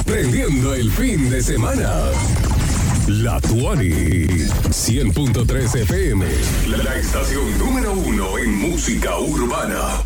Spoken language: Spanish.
prendiendo el fin de semana. La Tuani, 100.3 FM, la estación número 1 en música urbana.